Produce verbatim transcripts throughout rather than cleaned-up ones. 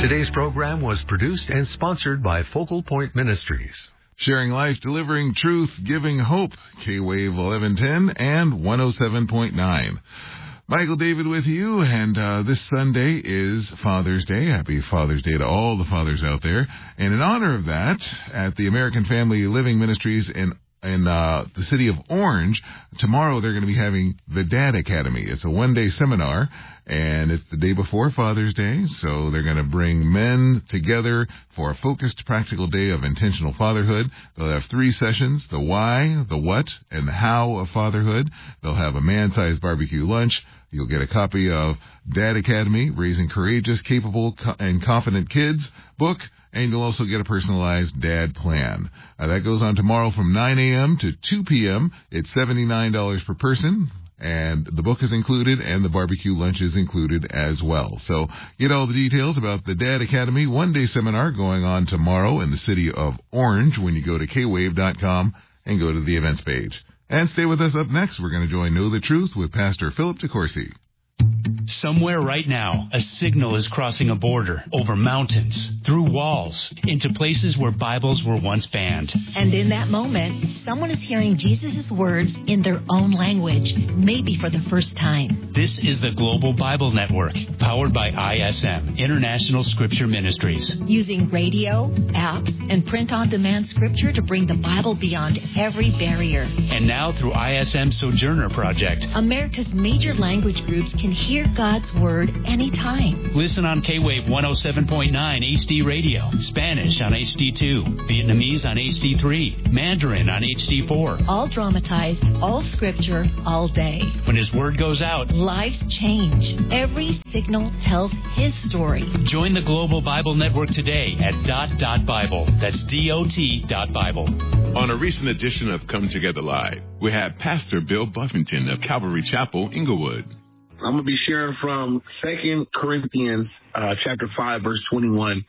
Today's program was produced and sponsored by Focal Point Ministries. Sharing life, delivering truth, giving hope. K-Wave eleven ten and one oh seven point nine. Michael David with you, and uh, this Sunday is Father's Day. Happy Father's Day to all the fathers out there. And in honor of that, at the American Family Living Ministries in in uh, the city of Orange, tomorrow they're going to be having the Dad Academy. It's a one-day seminar, and it's the day before Father's Day, so they're going to bring men together for a focused, practical day of intentional fatherhood. They'll have three sessions: the why, the what, and the how of fatherhood. They'll have a man-sized barbecue lunch. You'll get a copy of Dad Academy, Raising Courageous, Capable, and Confident Kids book, and you'll also get a personalized dad plan. Uh, that goes on tomorrow from nine a.m. to two p.m. It's seventy-nine dollars per person, and the book is included, and the barbecue lunch is included as well. So get all the details about the Dad Academy one-day seminar going on tomorrow in the city of Orange when you go to k wave dot com and go to the events page. And stay with us. Up next, we're going to join Know the Truth with Pastor Philip DeCourcy. Somewhere right now, a signal is crossing a border, over mountains, through walls, into places where Bibles were once banned. And in that moment, someone is hearing Jesus' words in their own language, maybe for the first time. This is the Global Bible Network, powered by I S M, International Scripture Ministries. Using radio, apps, and print-on-demand scripture to bring the Bible beyond every barrier. And now through I S M Sojourner Project, America's major language groups can hear God's Word anytime. Listen on K-Wave one oh seven point nine H D Radio, Spanish on H D two, Vietnamese on H D three, Mandarin on H D four. All dramatized, all scripture, all day. When His Word goes out, lives change. Every signal tells His story. Join the Global Bible Network today at dot dot Bible. That's D O T dot Bible. On a recent edition of Come Together Live, we have Pastor Bill Buffington of Calvary Chapel, Inglewood. I'm going to be sharing from Second Corinthians uh, chapter five, verse twenty-one.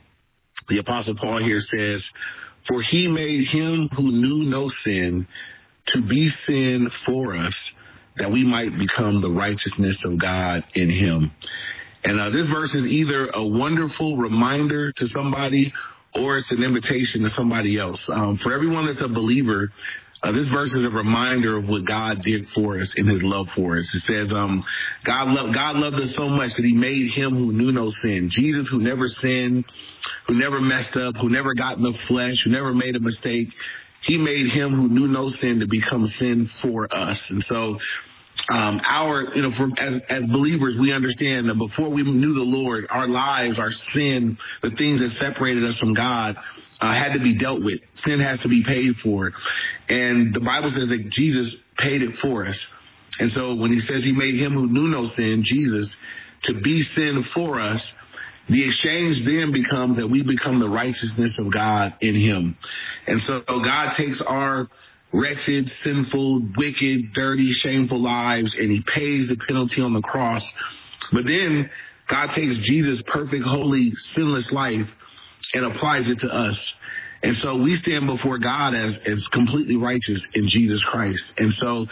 The Apostle Paul here says, "For he made him who knew no sin to be sin for us, that we might become the righteousness of God in him." And uh, this verse is either a wonderful reminder to somebody or it's an invitation to somebody else. Um, for everyone that's a believer, Uh, this verse is a reminder of what God did for us in his love for us. It says, um, God, lo- God loved us so much that he made him who knew no sin. Jesus, who never sinned, who never messed up, who never got in the flesh, who never made a mistake. He made him who knew no sin to become sin for us. And so um, our, you know, for, as, as believers, we understand that before we knew the Lord, our lives, our sin, the things that separated us from God, Uh, had to be dealt with. Sin has to be paid for. And the Bible says that Jesus paid it for us. And so when he says he made him who knew no sin, Jesus, to be sin for us, the exchange then becomes that we become the righteousness of God in him. And so God takes our wretched, sinful, wicked, dirty, shameful lives, and he pays the penalty on the cross. But then God takes Jesus' perfect, holy, sinless life and applies it to us. And so we stand before God as, as completely righteous in Jesus Christ. And so,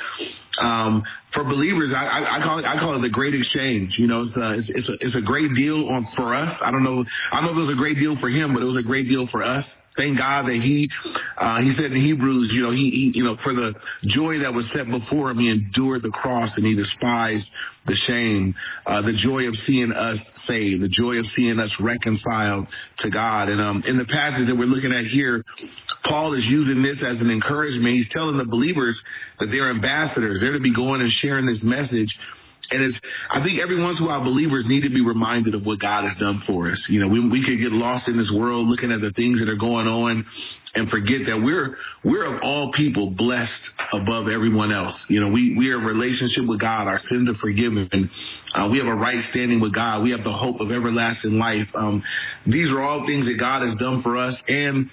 um, for believers, I, I, I call it, I call it the great exchange. You know, it's a, it's, it's a, it's a great deal on, for us. I don't know, I don't know if it was a great deal for him, but it was a great deal for us. Thank God that he, uh, he said in Hebrews, you know, he, he, you know, for the joy that was set before him, he endured the cross and he despised the shame, uh, the joy of seeing us saved, the joy of seeing us reconciled to God. And, um, in the passage that we're looking at here, Paul is using this as an encouragement. He's telling the believers that they're ambassadors. They're to be going and sharing this message. And it's, I think every once in a while believers need to be reminded of what God has done for us. You know, we, we could get lost in this world looking at the things that are going on and forget that we're, we're of all people blessed above everyone else. You know, we, we are in relationship with God. Our sins are forgiven. Uh, we have a right standing with God. We have the hope of everlasting life. Um, these are all things that God has done for us. And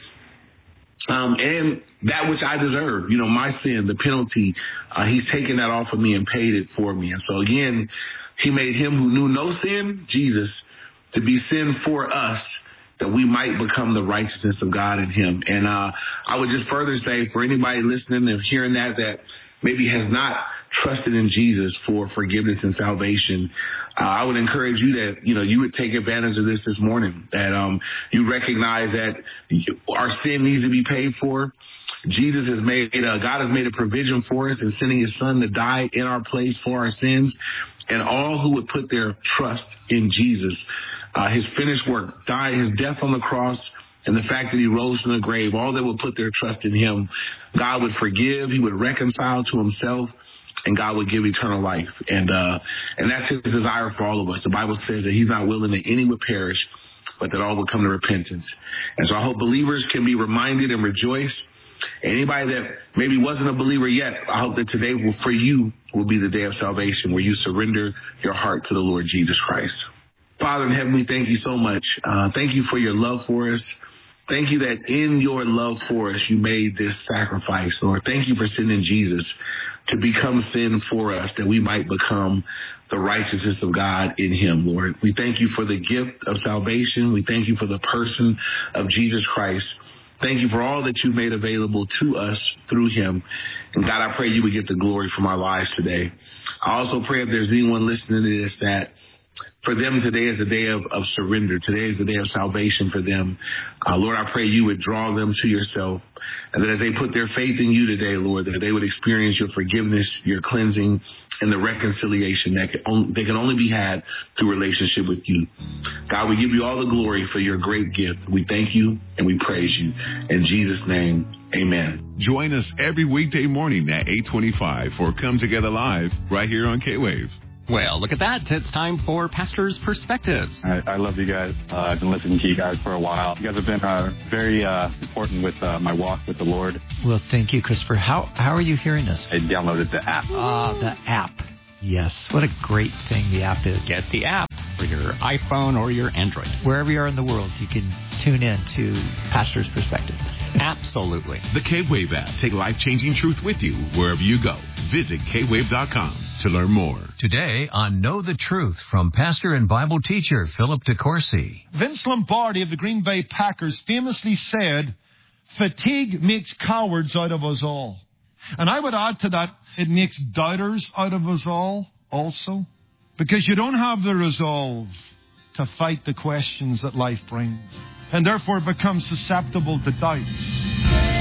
Um, and that which I deserve, you know, my sin, the penalty, uh, he's taken that off of me and paid it for me. And so again, he made him who knew no sin, Jesus, to be sin for us, that we might become the righteousness of God in him. And, uh, I would just further say for anybody listening and hearing that, that maybe has not trusted in Jesus for forgiveness and salvation, uh, I would encourage you that, you know, you would take advantage of this this morning, that um, you recognize that our sin needs to be paid for. Jesus has made, uh, God has made a provision for us in sending his son to die in our place for our sins. And all who would put their trust in Jesus, uh, his finished work, died, his death on the cross, and the fact that he rose from the grave, all that would put their trust in him, God would forgive, he would reconcile to himself, and God would give eternal life. And uh, and that's his desire for all of us. The Bible says that he's not willing that any would perish, but that all would come to repentance. And so I hope believers can be reminded and rejoice. Anybody that maybe wasn't a believer yet, I hope that today will, for you will be the day of salvation where you surrender your heart to the Lord Jesus Christ. Father in heaven, we thank you so much. Uh, thank you for your love for us. Thank you that in your love for us, you made this sacrifice, Lord. Thank you for sending Jesus to become sin for us, that we might become the righteousness of God in him, Lord. We thank you for the gift of salvation. We thank you for the person of Jesus Christ. Thank you for all that you've made available to us through him. And God, I pray you would get the glory from our lives today. I also pray if there's anyone listening to this that for them, today is the day of, of surrender. Today is the day of salvation for them. Uh, Lord, I pray you would draw them to yourself. And that as they put their faith in you today, Lord, that they would experience your forgiveness, your cleansing, and the reconciliation that can only, they can only be had through relationship with you. God, we give you all the glory for your great gift. We thank you and we praise you. In Jesus' name, amen. Join us every weekday morning at eight twenty-five for Come Together Live right here on K-Wave. Well, look at that. It's time for Pastor's Perspectives. I, I love you guys. Uh, I've been listening to you guys for a while. You guys have been uh, very uh, important with uh, my walk with the Lord. Well, thank you, Christopher. How how are you hearing us? I downloaded the app. Ah, uh, the app. Yes. What a great thing the app is. Get the app for your iPhone or your Android. Wherever you are in the world, you can tune in to Pastor's Perspective. Absolutely. The K-Wave app. Take life-changing truth with you wherever you go. Visit K wave dot com to learn more. Today on Know the Truth from pastor and Bible teacher Philip DeCourcy. Vince Lombardi of the Green Bay Packers famously said, "Fatigue makes cowards out of us all." And I would add to that, it makes doubters out of us all also. Because you don't have the resolve to fight the questions that life brings. And therefore become susceptible to doubts.